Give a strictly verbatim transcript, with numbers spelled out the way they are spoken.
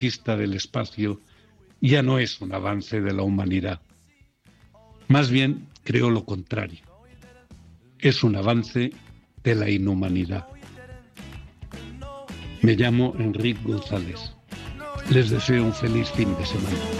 conquista del espacio ya no es un avance de la humanidad. Más bien, creo lo contrario. Es un avance de la inhumanidad. Me llamo Enrique González. Les deseo un feliz fin de semana.